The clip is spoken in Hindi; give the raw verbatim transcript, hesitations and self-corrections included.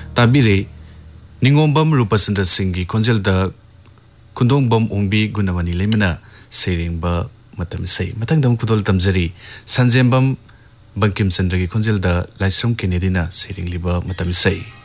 ताबिरे निंगोंबम रूपचंद्र सिंह की खोंजलदा खुंदोंबम ओंबी गुणमणि लेमना सेरेंबा मतम सई मतंग दम खुदोल तमजरी संजेंबम बंकिम चंद्र की खोंजलदा लाइसम केनेदीना सेरेंग लिबा मतम सई।